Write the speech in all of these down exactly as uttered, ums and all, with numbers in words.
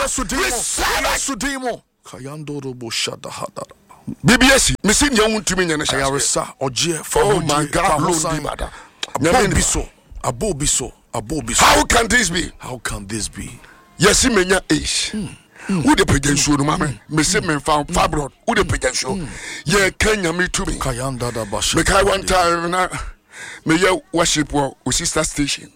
Sudimo. Kayandoro Boshada Hadara. B B S, Missing young to me and Ayaresa, Oje, oh my God, Lord, Abobiso, Abobiso, Abobiso. How can this be? How can this be? Yes, he may not age. Who the president, mamma, Miss me found Fabro, who the president, yeah, Kenya me to me. Kayanda da Bash. Make I one time now, may you worship with sister station.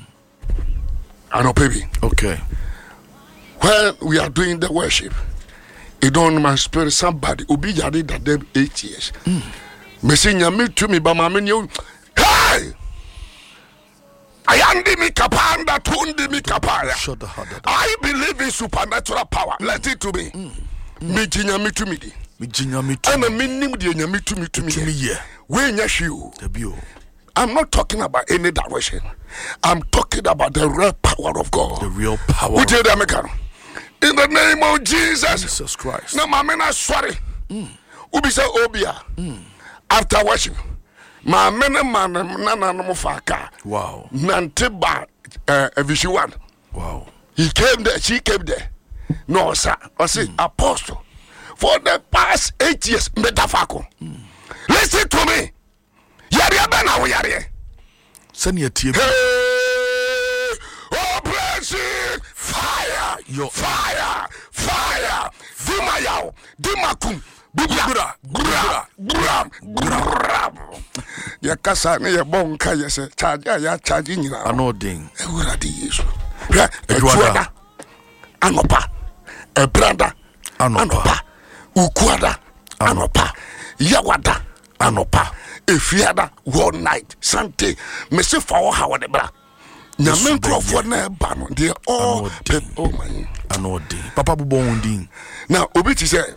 I know, baby. Okay. When we are doing the worship, it don't my spirit somebody who be yadi that them eight years. Messing me to me, but my menu. Hey! I am the Mikapanda, Tundi Mikapaya. I believe in supernatural power. Let it to me. Mijinya me to me. Mijinya me to I'm a minimum de me to me to me. Yeah. When you the bio. I'm not talking about any direction. I'm talking about the real power of God. The real power. Who did American? In the name of Jesus. Jesus Christ. No, my man, I'm sorry. Ubi say Obia. After worship. My man, man, nana no faka. Wow. Nanteba, uh, Vishuan. Wow. He came there. She came there. No, sir. I say apostle. For the past eight years, metafako. Listen to me. Yari abena wo yari. Send your team. Hey, operation fire, yo fire, fire. Dima yao, dima kum. Bubra, bra, bra, bra. Ya kasa ne ye bonka ye se charge ya charge nyina. Anoding. E wura di Yesu. Ya ejuada. Anopa. E branda. Anopa. Ukuada. Anopa. Yawada. Anopa. Efiada one night Sante me se fa wo ha wo de bra nya men crofo na ba no de all oh my anodi papa bubo hundin now obi ti say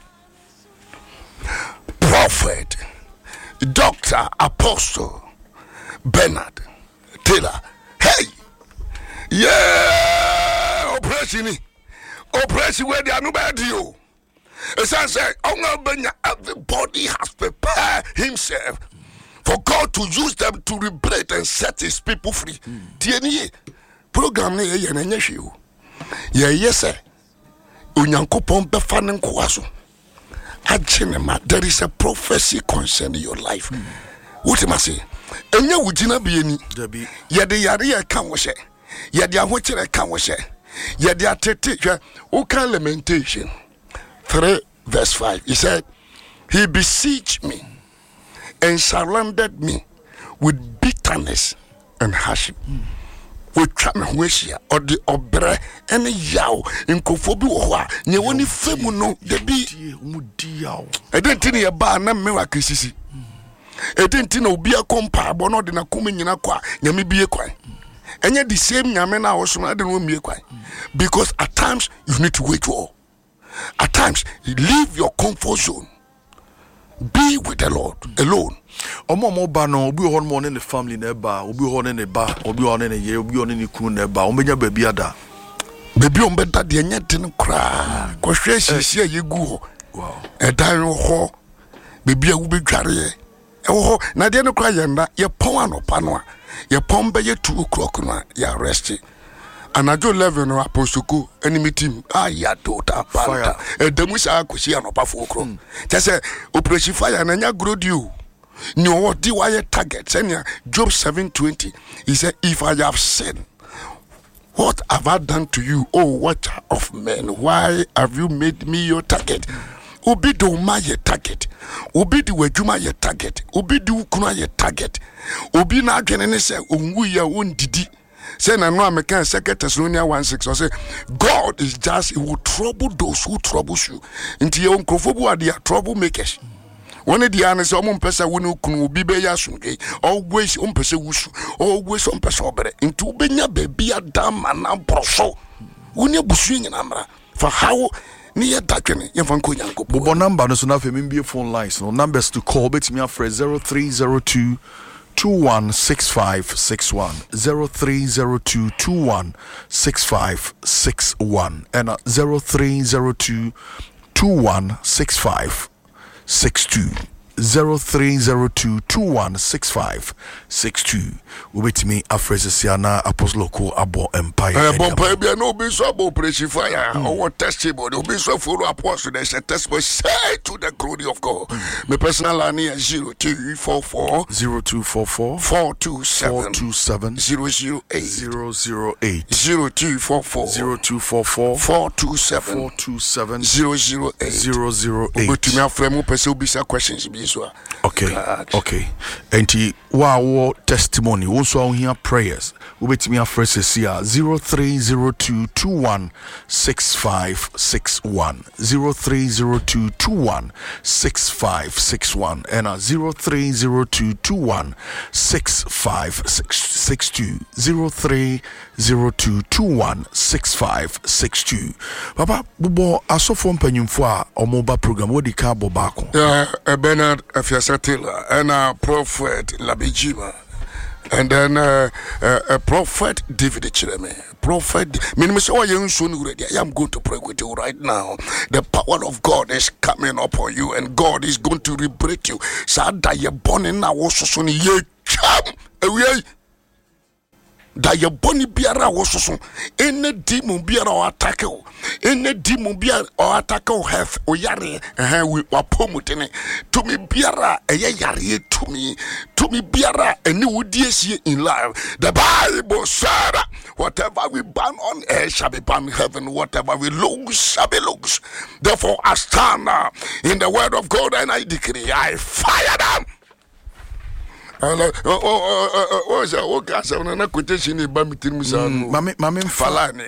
prophet doctor apostle Bernard Taylor hey yeah operation operation where they are no bad you it says everybody has prepared himself for God to use them to liberate and set his people free. Tieni program ne ye na nyehwe o. Ye yese onyankopon be fa ne nkoaso. Agyenema, there is a prophecy concerning your life. What am I saying? Enya wugina bi eni. Dabi. Ye de yare ye kan wo hye. Ye de ahokere kan wo hye. Ye de atete hwe. O kan lamentation three verse five. He said, he beseeched me and surrounded me with bitterness and hardship. We try me weshia or the obre any yaw in kofobi wa nye woni femu no de bi mudi yaw. E den tini ye ba na me wa kisisi. E den tini obi akompa abo no de na kome nyina kwa nyame bie kwan. Enye the same nyame na wo so na de no mie kwan. Because at times you need to wait war. At times leave your comfort zone. Be with the Lord alone. Omo mo ba no obi ho no ne family na ba obi ho ne ba obi ho ne ye obi ho ne kunu na ba omenya ba bi ada baby on beta de nyete no kra ko hwe sisi ayegu ho wow edan ho baby a wo bedware e ho na de no kra yenda ye pon anopa no a ye pon be ye two o'clock no ya rest anajo eleven no aposuku enemy team aya dota panta edamu sa akosi anopa four o'clock tese operation fire na nya grodio ni o di why target senya Job seven twenty. He said, if I have sinned, what have I done to you, oh watcher of men? Why have you made me your target? Obi do ma ye target. Obi di wejuma ye target. Obi di ukuna ye target. Obi na adwene ne se onwu ya ondidi. Say na no American Second Thessalonians one six or say God is just, he will trouble those who troubles you. Inti ye onkofobu are their troublemakers. One of the answers, some person who can be beyasunge, always on person wusu, always on person better. Into benya baby a dam and a broso. When you're bushing an amra for how near Dakene, Yavanko Yanko. Bobo number no so na fe phone lines. No numbers to call bet me after zero three zero two two one six five six one zero three zero two two one six five six one and uh, zero three zero two two one six five six two. zero three zero two two one six five six two. Wait me afresh siana apostle ko abo empire. Eh bompa bia no be so abo operation fire or testimony obi so follow apostle there say testimony say to the glory of God. My personal line is zero two four four zero two four four four two seven four two seven zero zero eight zero zero eight zero two four four zero two four four four two seven four two seven zero zero eight zero zero eight. But to me afremo person obi say questions bi so. Okay. Okay. Enti wa wo testimony also on here prayers. Ubetimi afresh sia zero three zero two two one six five six one zero three zero two two one six five six one and a zero three zero two two one six five six two zero three zero two two one six five six two. Papa bubo asofo mpanyimfo a omoba program wodi ka bobako. Yeah, Bernard Afiasatila and a prophet Labijima. And then uh, uh, a prophet David Chireme. Prophet, I am going to pray with you right now. The power of God is coming upon you, and God is going to liberate you. Sada ye born in our son ye come away. That your body biara was so any demon biara or attack you, any demon biara or attack or have or yari and we were pomutene to me biara a yari to me to me biara a new dear in life. The Bible said, whatever we ban on earth shall be bound in heaven, whatever we lose shall be loose. Therefore, I stand uh, in the word of God and I decree, I fire them. Oh, oh, oh, oh, is that okay? So, I'm not quotation in Bamitin Musan. Mami, Mami, Falani.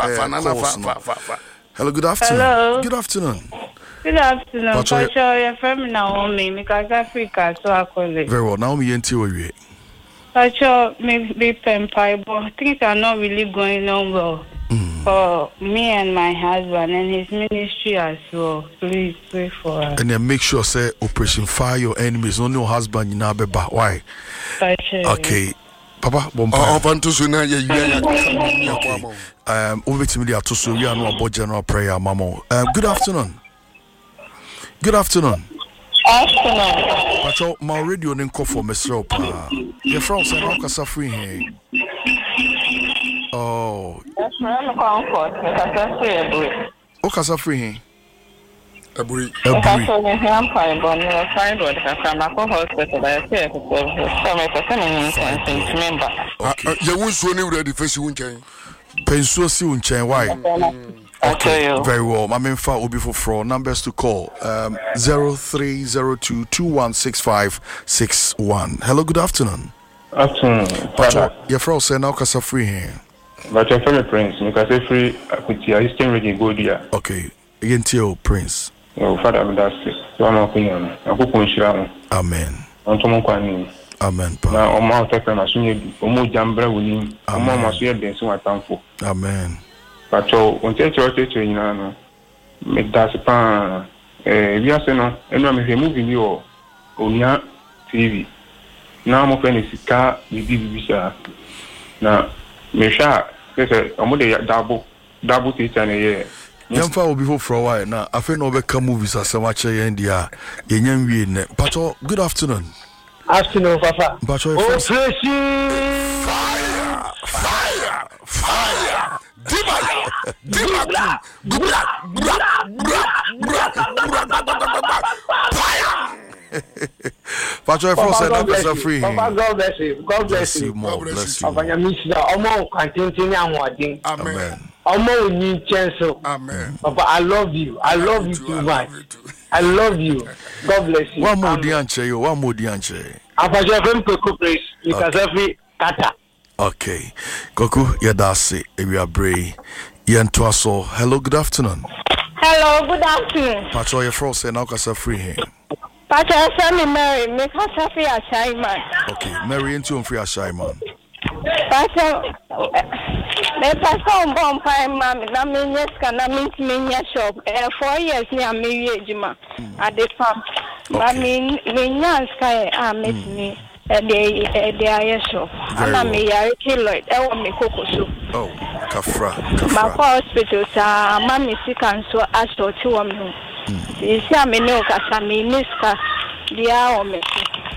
Hello, good afternoon. Hello. Good afternoon. Good afternoon. Pacho, you're from Naomi, because Africa, so I call it. Very well. Naomi, you into it. Pacho, me be pen pie, but things are not really going on well mm. for me and my husband and his ministry as well. Please pray for us. And then make sure, say, Operation Fire your enemies. Only your husband, you know, but why? Pacho. Okay. Papa, bomba. Oh, Vantusuna, yeah, um, over to me, to so we are no about general prayer, Mama. Um, good afternoon. Good afternoon. Afternoon. Pacho, my radio didn't call for Mister Opa. Your friend said, "How can suffering here?" Oh. That's from comfort. Because that's where How can suffering here? A brick. A brick. I'm fine, but no fine. But I'm not going to hospital. I say, so my person member. Okay. You won't show me ready for you, Unchain. Penso si unchain. Why? Okay, very well. My main file will be for fraud. Numbers to call um zero three zero two two one six five six one. Hello, good afternoon. Afternoon. Pacho, your friend said now kasa free here. But your friend Prince, because say free akutia Eastern region go there. Okay. Again to Prince. Oh, Father, that's it. So I'm opinion. Akoko nshira. Amen. Ontomo kwani. Amen. Na omo otefe na sunye bi. Omo jambra woni. Omo maso ye den so atamfo. Amen. Pacho, onte che ote che nyina no. Me das pa eh wiase no, eno me hwe movie ni o Onia T V. Na mo fe ne sika bibi bibi sa. Na me sha se omo de double double theater ne ye. Yamfa will be for a while now. I feel no better movies as so much in India. Yenyan we Pacho, good afternoon. Afternoon, Papa. Pacho, oh, fire, fire, fire, Dimaya, Dimaya, Gubla, Gubla, Gubla, fire. Pacho, I said that was a free. Papa, God bless you. God bless you. More bless you. Papa, you miss the Omo continue and watching. Amen. Omo ni chenso. Amen. Papa, I love you. I love you too much. I love you. God bless you. One more dianche, you. One more dianche. Papa, you have to praise because every kata. Okay, Koku, yeah, that's it. We are brave. Yentoaso. Hello, good afternoon. Hello, good afternoon. Pacho, your friend said now kasa free here. Pacho, I said me Mary, me kasa free a shy man. Okay, Mary into and free a shy man. Pacho, me paso on bomb pie, ma'am. Na me yes, can na me me shop. Eh, four years ni a me yejima at the farm. But me me nyans kai a me me. They they are shop. And me yari kiloid. I want me cocoa soup. Oh, kafra, kafra. My hospital sa mami si can so asto to am. You see, I me no kasa me miska. Dia o me.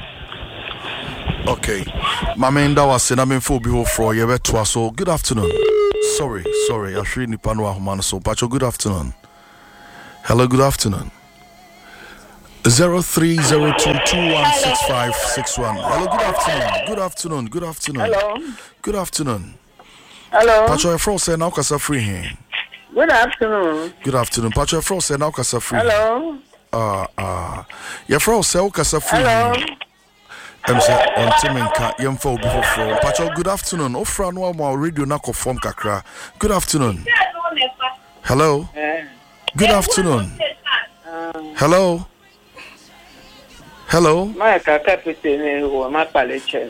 Okay. Mama Nda was saying I'm in for behold for you better. So good afternoon. Sorry, sorry. I should nipa no ahoma so. Pacho, good afternoon. Hello, good afternoon. Zero three zero two two one six five six one. Hello, good afternoon. Good afternoon. Good afternoon. Hello. Good afternoon. Hello. Pacho, your friend say now kasa free here. Good afternoon. Good afternoon. Pacho, your friend say now kasa free. Hello. Ah ah. Your friend say kasa free. Hello. I'm saying on Timinka, young folk before from Pacho. Good afternoon. Ofra no more radio na conform kakra. Good afternoon. Hello. Good afternoon. Hello. Hello. My captain who my palace.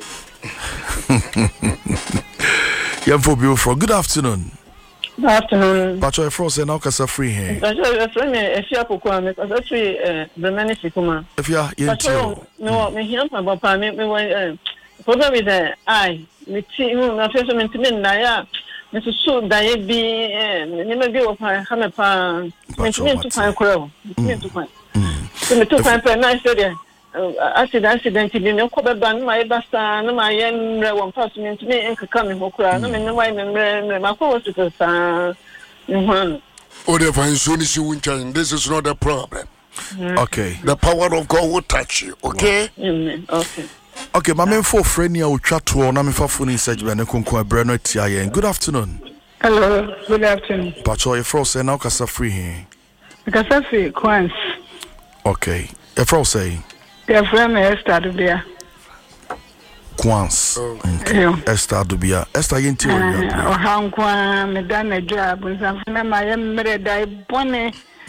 Young folk before. Good afternoon. Good afternoon. Pacho, Efro say now kasa free here. Pacho, Efro me efia pokwa me kasa free eh Bremani Sikuma. Efia yentio. No, me hiam pa papa me me eh problem with the I me ti hu na fe so me ntime na ya me so da ye bi eh me me bi wo pa ha me pa me ntime tu pa koro. Me tu pa. So me tu pa pa na say there accident accident bi me ko be ban ma e basta na ma ye nre won pass me ntime enkaka me ho kura na me me wai me me ma ko hospital sa mhm. Oh, the fine, this is not a problem. Okay. The power of God will touch you, okay? Amen. Okay. Okay, my main for friend here will chat to na me fa phone segment na konko Breno Tia. Good afternoon. Hello, good afternoon. Pacho, Efro say now kasa free here. Kasa free Kwans. Okay. Efro say Your friend Esther Dubia. Kwans. Okay. Esther Dubia. Esther yenti o ya. O hankwa me da na job nsanfuna ma ye mere dai bone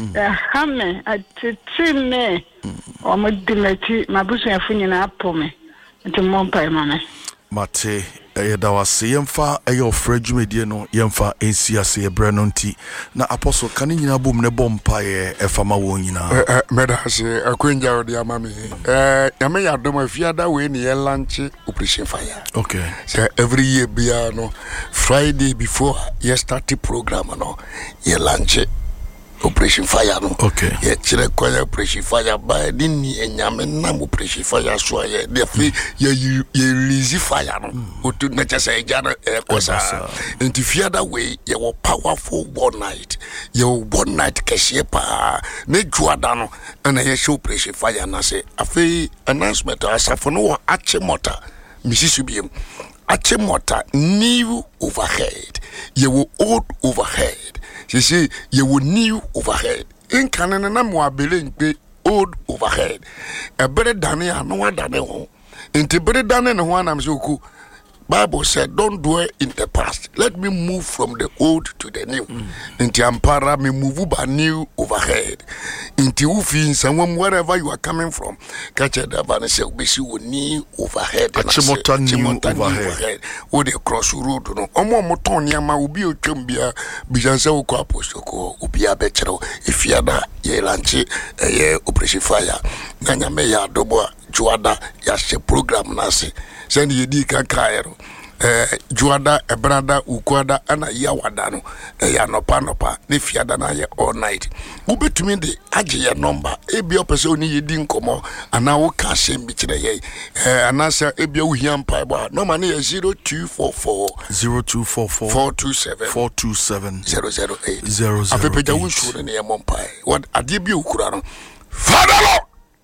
ha me atiti me o mo dimati mabusu afunyi na apome nti mo mpa ma me mate e da wase yemfa e yo fragumedie no yemfa ensi ase e bre no nti na apostle kan nyina bom ne bompa ye e fama wo nyina eh meda se akwenja odi amame eh yame ya dom afiada we ne ye lunch operation fire. Okay. So every year bia no Friday before you start the program no ye lunch operation fire no. Okay. Ye chire kwaya operation fire ba di ni enyame na operation fire so ye de fi ye ye release fire no otu na chese eja no e kosa enti fiada way ye wo powerful one night ye one night keshe pa ne juada no na ye show operation fire na say afi announcement asafo no ache mota misisubiem ache mota new overhead ye wo old overhead. She say you will new overhead. In Canada, na mo abele old overhead. A better than ya no one than home. Into better than no one I'm so cool. Bible said, don't dwell in the past. Let me move from the old to the new. Mm. Into Ampara, me move by new overhead. Into Ufi, someone wherever you are coming from. Catch a davana say, we see new overhead. Achimota new overhead. O the cross road no. Omo motonia ma ubi o chumbia. Bijanse o kwa postoko. Ubia bechero. Ifiada ye lanchi ye operation fire. Nanya me ya dobo juada ya she program nasi. Send ye di kankaero. Eh, juada, ebrada, ukwada, ana ya wadano, ya nopa nopa, ne fiada na ye all night. Ube to me de aje ya number, ebi opese oni ye di nkomo, ana wo ka shem bichire ye. Eh, anasa ebi o hiampa eba. No mani ye zero two four four zero two four four four two seven four two seven zero zero eight zero zero eight. Afepeja wunsu ne ye mompai. What ade bi ukura no. Father Lord.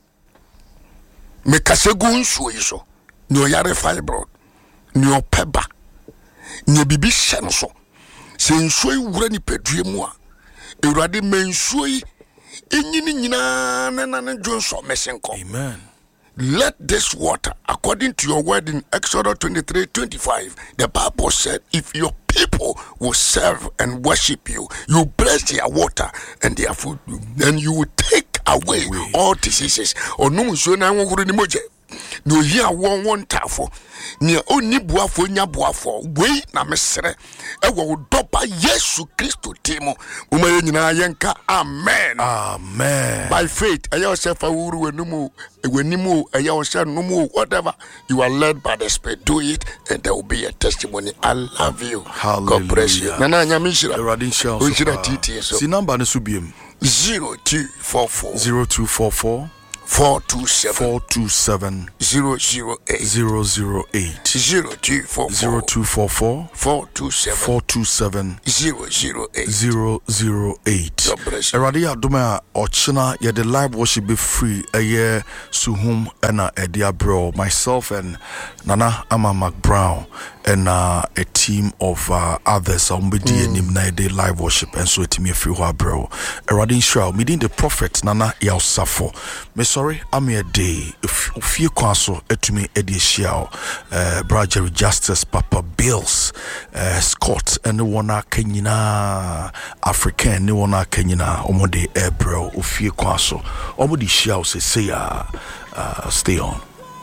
Me kasegu wunsu yiso. No yare fibroid. Nyo peba nye bibi hye no so se nsuo wura ni pedue mu a ewurade mensuo yi enyini nyina na na na jonso mesenko. Amen. Let this water, according to your word in Exodus twenty-three twenty-five, the Bible said, if your people will serve and worship you, you bless their water and their food, then you will take away Away. all diseases. Or no so na won ni moje. No here won one tafo. Ni oni buafo nya buafo. We na mesere. E wo dopa Yesu Kristo timo. Uma ye nyina yenka amen. Amen. By faith, I yourself awuru enumu ewenimu I yourself numu whatever you are led by the Spirit, do it and there will be a testimony. I love you. Hallelujah. God bless you. Nana nyamishira. Eradin shall Ojira titi so. Si number ne subiem zero two four four zero two four four four two seven four two seven zero zero eight zero zero eight zero two four zero two four four four two seven four two seven zero zero eight zero zero eight. Eradi Adoma Ochina, yeah, the live worship be free. A year Suhum and Edia Bro, myself and Nana Ama McBrown and uh, a team of uh, others. I'm be mm. day live worship and so it me free bro. Eradi Shroud, meeting the prophet Nana Yao Safo. Me sorry, I'm a day. If you cancel it to me, Eddie Shiao, uh, Brad Jerry Justice, Papa Bills, uh, Scott, and the one Kenyana African, the one Kenyana, Omode Ebro, Ufie Kwaso, Omodi Shiao say, say, uh, uh, stay on.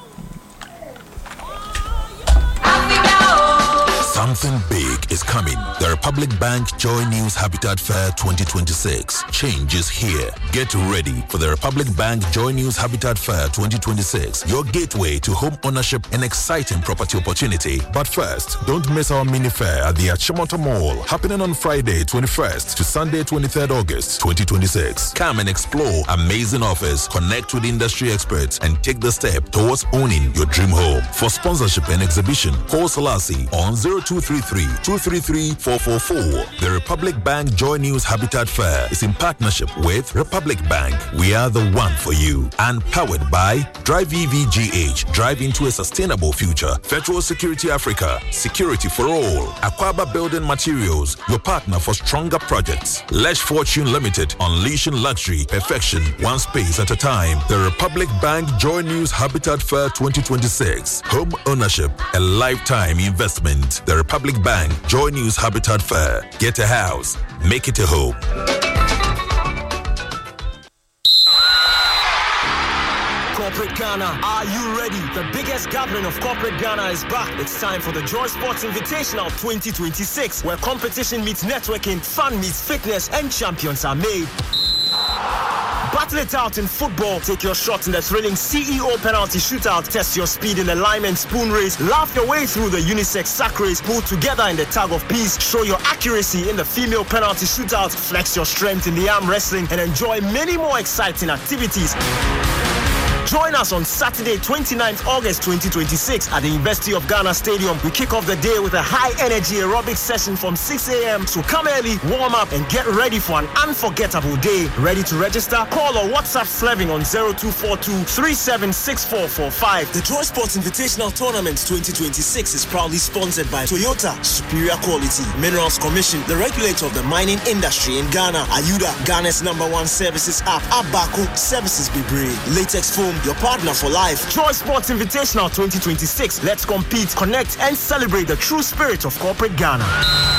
Something big is coming. The Republic Bank Joy News Habitat Fair twenty twenty-six. Change is here. Get ready for the Republic Bank Joy News Habitat Fair twenty twenty-six. Your gateway to home ownership and exciting property opportunity. But first, don't miss our mini fair at the Achimota Mall, happening on Friday twenty-first to Sunday twenty-third August twenty twenty-six. Come and explore amazing offers, connect with industry experts, and take the step towards owning your dream home. For sponsorship and exhibition, call Selassie on zero two three three, two three three, four four four. The Republic Bank Joy News Habitat Fair is in partnership with Republic Bank. We are the one for you. And powered by Drive E V G H, drive into a sustainable future. Federal Security Africa, security for all. Aquaba Building Materials, your partner for stronger projects. Lesh Fortune Limited, unleashing luxury, perfection, one space at a time. The Republic Bank Joy News Habitat Fair twenty twenty-six. Home ownership, a lifetime investment. The Republic Bank Joy News Habitat Fair. Get a house, make it a home. Corporate Ghana, are you ready? The biggest gathering of Corporate Ghana is back. It's time for the Joy Sports Invitational twenty twenty-six, where competition meets networking, fun meets fitness, and champions are made. Battle it out in football. Take your shot in the thrilling C E O penalty shootout. Test your speed in the lineman spoon race. Laugh your way through the unisex sack race. Pull together in the tag of peace. Show your accuracy in the female penalty shootout. Flex your strength in the arm wrestling and enjoy many more exciting activities. Join us on Saturday, twenty-ninth August twenty twenty-six at the University of Ghana Stadium. We kick off the day with a high-energy aerobic session from six a.m. So come early, warm up, and get ready for an unforgettable day. Ready to register? Call or WhatsApp Sleving on zero two four two, three seven six four four five. The Joy Sports Invitational Tournament twenty twenty-six is proudly sponsored by Toyota, Superior Quality, Minerals Commission, the regulator of the mining industry in Ghana, Ayuda, Ghana's number one services app, Abaco, Services Bibre, Latex Foam, your partner for life. Joy Sports Invitational twenty twenty-six. Let's compete, connect, and celebrate the true spirit of Corporate Ghana.